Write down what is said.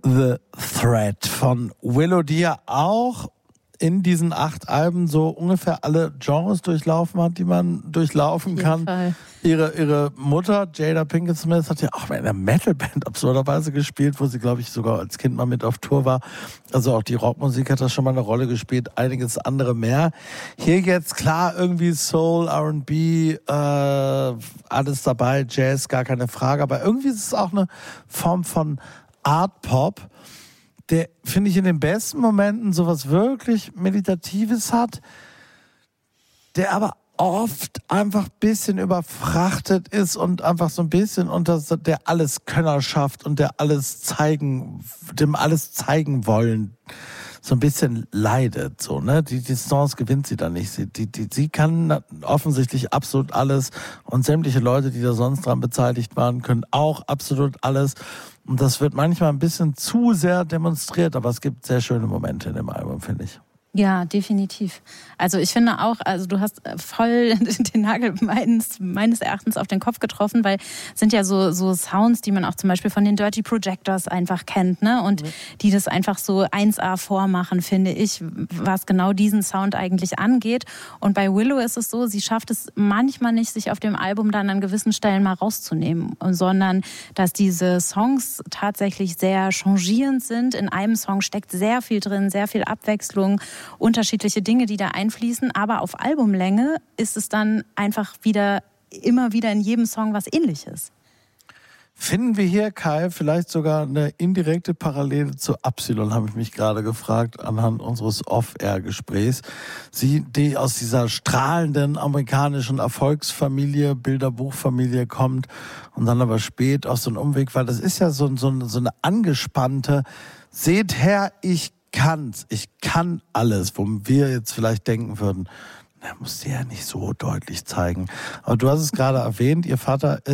The Thread von Willow, die ja auch in diesen 8 Alben so ungefähr alle Genres durchlaufen hat, die man durchlaufen kann. Fall. Ihre Mutter, Jada Pinkett Smith, hat ja auch bei einer Metalband absurderweise gespielt, wo sie, glaube ich, sogar als Kind mal mit auf Tour war. Also auch die Rockmusik hat da schon mal eine Rolle gespielt, einiges andere mehr. Hier jetzt klar irgendwie Soul, R&B, alles dabei, Jazz, gar keine Frage. Aber irgendwie ist es auch eine Form von Art-Pop, der, finde ich, in den besten Momenten sowas wirklich Meditatives hat, der aber oft einfach ein bisschen überfrachtet ist und einfach so ein bisschen unter der Alleskönnerschaft und dem alles zeigen wollen so ein bisschen leidet, so, ne? Die Distanz gewinnt sie da nicht. Sie kann offensichtlich absolut alles und sämtliche Leute, die da sonst dran beteiligt waren, können auch absolut alles. Und das wird manchmal ein bisschen zu sehr demonstriert, aber es gibt sehr schöne Momente in dem Album, finde ich. Ja, definitiv. Also ich finde auch, also du hast voll den Nagel meines Erachtens auf den Kopf getroffen, weil es sind ja so Sounds, die man auch zum Beispiel von den Dirty Projectors einfach kennt, ne? Und die das einfach so 1A vormachen, finde ich, was genau diesen Sound eigentlich angeht. Und bei Willow ist es so, sie schafft es manchmal nicht, sich auf dem Album dann an gewissen Stellen mal rauszunehmen, sondern dass diese Songs tatsächlich sehr changierend sind. In einem Song steckt sehr viel drin, sehr viel Abwechslung, unterschiedliche Dinge, die da einfließen, aber auf Albumlänge ist es dann einfach immer wieder in jedem Song was Ähnliches. Finden wir hier, Kai, vielleicht sogar eine indirekte Parallele zu Absilon, habe ich mich gerade gefragt, anhand unseres Off-Air-Gesprächs. Sie, die aus dieser strahlenden amerikanischen Erfolgsfamilie, Bilderbuchfamilie kommt und dann aber spät auf so einen Umweg, weil das ist ja so eine angespannte, seht her, ich kann alles, wo wir jetzt vielleicht denken würden, na, muss sie ja nicht so deutlich zeigen. Aber du hast es gerade erwähnt, ihr Vater